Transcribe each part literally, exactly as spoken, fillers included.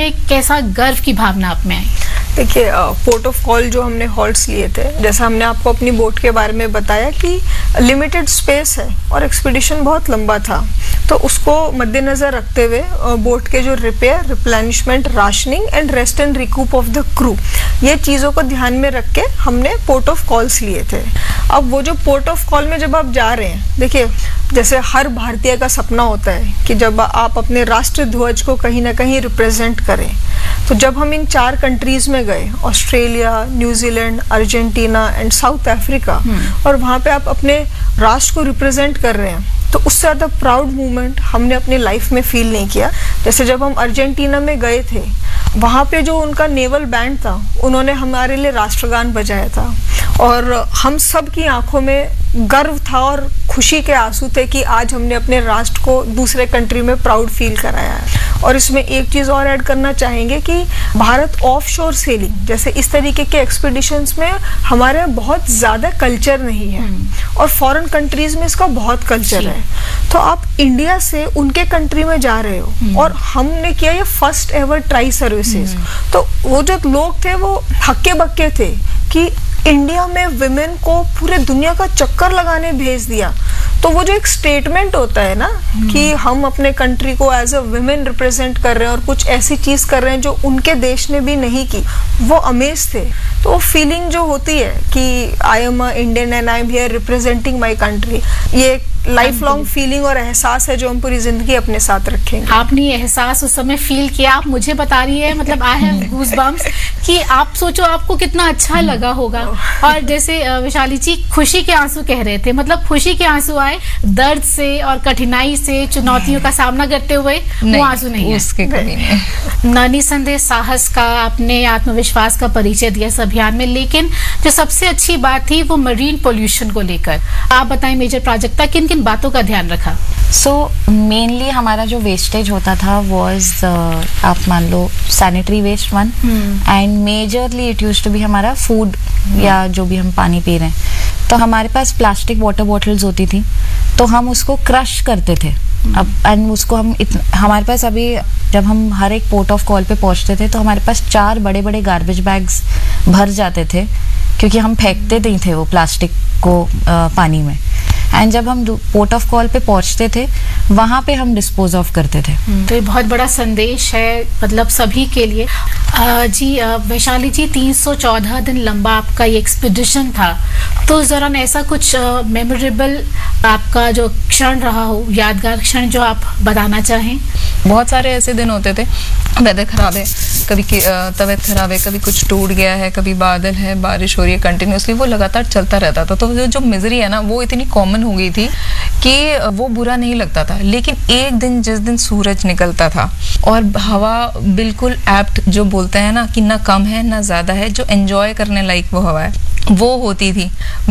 में कैसा गर्व की भावना आप में आई? देखिए, पोर्ट ऑफ कॉल जो हमने हॉल्ट्स लिए थे, जैसा हमने आपको अपनी बोट के बारे में बताया कि लिमिटेड स्पेस है और एक्सपीडिशन बहुत लंबा था, तो उसको मद्देनज़र रखते हुए बोट के जो repair, replenishment, rationing and rest and recoup of the crew, ये चीज़ों को ध्यान में रख के हमने पोर्ट ऑफ कॉल्स लिए थे। अब वो जो पोर्ट ऑफ कॉल में जब आप जा रहे हैं, देखिए जैसे हर भारतीय का सपना होता है कि जब आप अपने राष्ट्र ध्वज को कहीं ना कहीं रिप्रेजेंट करें, तो जब हम इन चार कंट्रीज में गए, Australia, New Zealand, Argentina and south Africa, और वहाँ पे आप अपने राष्ट्र को रिप्रेजेंट कर रहे हैं, तो उससे ज़्यादा प्राउड मोमेंट हमने अपनी लाइफ में फील नहीं किया। जैसे जब हम अर्जेंटीना में गए थे, वहाँ पे जो उनका नेवल बैंड था, उन्होंने हमारे लिए राष्ट्रगान बजाया था और हम सब की आंखों में गर्व था और खुशी के आंसू थे कि आज हमने अपने राष्ट्र को दूसरे कंट्री में प्राउड फील कराया है। और इसमें एक चीज़ और ऐड करना चाहेंगे कि भारत ऑफ शोर सेलिंग जैसे इस तरीके के एक्सपीडिशंस में हमारे बहुत ज़्यादा कल्चर नहीं है और फॉरेन कंट्रीज़ में इसका बहुत कल्चर है। तो आप इंडिया से उनके कंट्री में जा रहे हो और हमने किया ये फर्स्ट एवर ट्राई सर्विसेज, तो वो जो लोग थे वो हक्के बक्के थे कि इंडिया में विमेन को पूरे दुनिया का चक्कर लगाने भेज दिया। तो वो जो एक स्टेटमेंट होता है ना कि हम अपने कंट्री को एज अ विमेन रिप्रेजेंट कर रहे हैं और कुछ ऐसी चीज़ कर रहे हैं जो उनके देश ने भी नहीं की, वो अमेज थे। तो वो फीलिंग जो होती है कि I am a Indian and I am here representing my country, ये लाइफ लॉन्ग फीलिंग और एहसास है जो हम पूरी जिंदगी अपने साथ रखेंगे। आपने ये एहसास उस समय फील किया, आप मुझे बता रही है, मतलब आई हैव गूज़बम्प्स कि आप सोचो आपको कितना अच्छा लगा होगा। और जैसे वैशाली जी खुशी के आंसू कह रहे थे, मतलब खुशी के आंसू आए, दर्द से और कठिनाई से, चुनौतियों का सामना करते हुए वो आंसू नहीं, उसके कभी नहीं। ना निसंदेह साहस का, अपने आत्मविश्वास का परिचय दिया इस अभियान में। लेकिन जो सबसे अच्छी बात थी वो मरीन पोल्यूशन को लेकर, आप बताएं मेजर प्राजक्ता किन किन बातों का ध्यान रखा? सो मेनली हमारा जो वेस्टेज होता था वॉज uh, आप मान लो sanitary waste one, and majorly it used to be हमारा फूड या जो भी हम पानी पी रहे हैं। तो हमारे पास प्लास्टिक वाटर बॉटल्स होती थी, तो हम उसको क्रश करते थे। अब एंड उसको हम इत, हमारे पास अभी जब हम हर एक पोर्ट ऑफ कॉल पे पहुंचते थे तो हमारे पास चार बड़े बड़े गार्बेज बैग्स भर जाते थे, क्योंकि हम फेंकते नहीं थे वो प्लास्टिक को आ, पानी में। एंड जब हम पोर्ट ऑफ कॉल पे पहुंचते थे वहाँ पे हम डिस्पोज ऑफ करते थे। तो ये बहुत बड़ा संदेश है, मतलब सभी के लिए। आ, जी वैशाली जी, तीन सौ चौदह दिन लंबा आपका ये एक्सपीडिशन था, तो उस दौरान ऐसा कुछ मेमोरेबल आपका जो क्षण रहा हो, यादगार क्षण जो आप बताना चाहें? बहुत सारे ऐसे दिन होते थे, वेदर खराब है, कभी तबीयत खराब है, कभी कुछ टूट गया है, कभी बादल है, बारिश हो रही है कंटिन्यूसली, वो लगातार चलता रहता था। तो जो, जो मिजरी है ना वो इतनी कॉमन हो गई थी कि वो बुरा नहीं लगता था। लेकिन एक दिन जिस दिन सूरज निकलता था और हवा बिल्कुल एप्ट, जो बोलते हैं ना कि ना कम है ना ज़्यादा है, जो एंजॉय करने लायक वो हवा है, वो होती थी।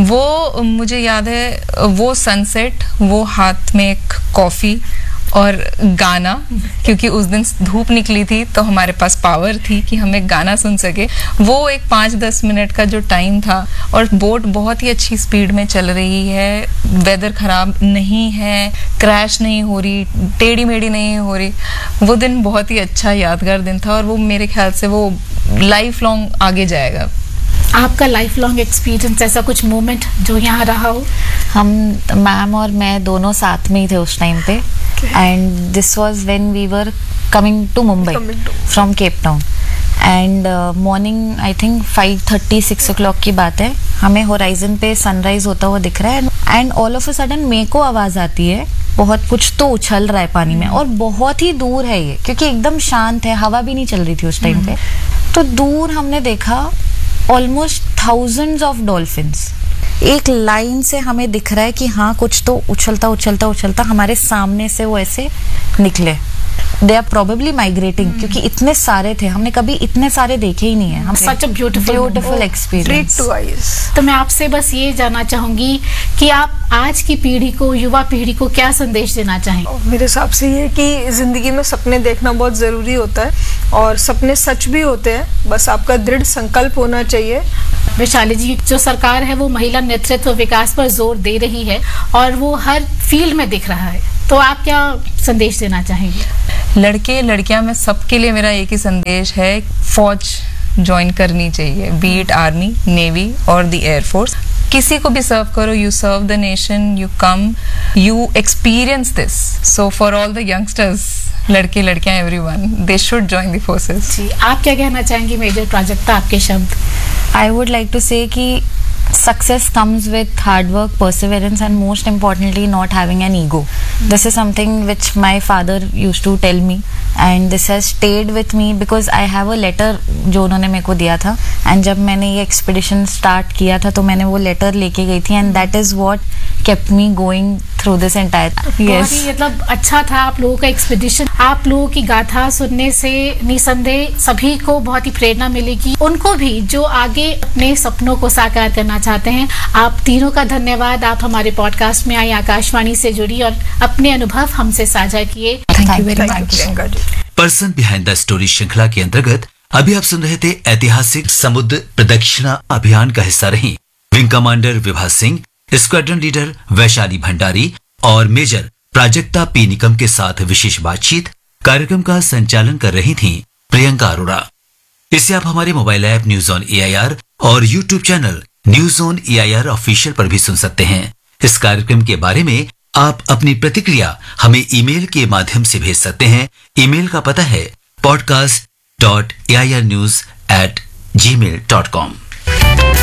वो मुझे याद है, वो सनसेट, वो हाथ में एक कॉफ़ी और गाना, क्योंकि उस दिन धूप निकली थी तो हमारे पास पावर थी कि हम एक गाना सुन सके। वो एक पाँच दस मिनट का जो टाइम था, और बोट बहुत ही अच्छी स्पीड में चल रही है, वेदर ख़राब नहीं है, क्रैश नहीं हो रही, टेढ़ी मेढ़ी नहीं हो रही। वो दिन बहुत ही अच्छा यादगार दिन था और वो मेरे ख्याल से वो लाइफ लॉन्ग आगे जाएगा। आपका लाइफ लॉन्ग एक्सपीरियंस, ऐसा कुछ मोमेंट जो यहाँ रहा हो? हम मैम और मैं दोनों साथ में ही थे उस टाइम पे, and this was when we were coming to Mumbai from Cape Town, and morning I think five thirty six O clock की बात है। हमें होराइजन पे सनराइज होता हुआ दिख रहा है, and all of a sudden मेरे को आवाज़ आती है, बहुत कुछ तो उछल रहा है पानी में, और बहुत ही दूर है ये, क्योंकि एकदम शांत है, हवा भी नहीं चल रही थी उस टाइम पे। तो दूर हमने देखा ऑलमोस्ट थाउजेंड्स ऑफ डॉल्फिन्स, एक लाइन से हमें दिख रहा है कि हाँ कुछ तो उछलता उछलता उछलता हमारे सामने से वो ऐसे निकले। दे आर प्रोबेबली माइग्रेटिंग, क्योंकि इतने सारे थे, हमने कभी इतने सारे देखे ही नहीं है। हम सच अ ब्यूटीफुल ब्यूटीफुल एक्सपीरियंस। तो मैं आपसे बस ये जानना चाहूंगी कि आप आज की पीढ़ी को, युवा पीढ़ी को क्या संदेश देना चाहेंगे? मेरे हिसाब से ये कि जिंदगी में सपने देखना बहुत जरूरी होता है और सपने सच भी होते हैं, बस आपका दृढ़ संकल्प होना चाहिए। वैशाली जी, जो सरकार है वो महिला नेतृत्व विकास पर जोर दे रही है और वो हर फील्ड में दिख रहा है, तो आप क्या संदेश देना चाहेंगे? लड़के लड़कियां में सबके लिए मेरा एक ही संदेश है, फौज ज्वाइन करनी चाहिए, बी इट आर्मी, नेवी और द एयरफोर्स। किसी को भी सर्व करो, you serve the nation, you come, you experience this. So for all the youngsters, लड़के लड़कियां everyone, they should join the forces. जी, आप क्या कहना चाहेंगी मेजर प्राजक्ता, आपके शब्द? I would like to say कि success comes with hard work, perseverance, and most importantly not having an ego. This is something which my father used to tell me, and this has stayed with me because I have a letter जो उन्होंने मेरे को दिया था, and जब मैंने ये expedition start किया था तो मैंने वो letter लेके गई थी, and that is what kept me going through this entire. बहुत Yes. ही मतलब अच्छा था आप लोगों का एक्सपीडिशन। आप लोगों की गाथा सुनने से निसंदेह सभी को बहुत ही प्रेरणा मिलेगी, उनको भी जो आगे अपने सपनों को साकार करना चाहते हैं। आप तीनों का धन्यवाद, आप हमारे पॉडकास्ट में आई, आकाशवाणी से जुड़ी और अपने अनुभव हमसे साझा किए। Thank you very Thank you, much. Priyanka ji. Person behind the story श्रृंखला के अंतर्गत अभी आप सुन रहे थे ऐतिहासिक समुद्र प्रदक्षिणा अभियान का हिस्सा रही wing commander Vibha Singh, squadron leader Vaishali Bhandari और मेजर प्राजक्ता पी निकम के साथ विशेष बातचीत। कार्यक्रम का संचालन कर रही थी प्रियंका अरोड़ा। इसे आप हमारे mobile app news on A I R और YouTube channel news on A I R official पर भी सुन सकते हैं। इस कार्यक्रम के बारे में आप अपनी प्रतिक्रिया हमें ईमेल के माध्यम से भेज सकते हैं। ईमेल का पता है podcast dot A I R news at ji mail dot com.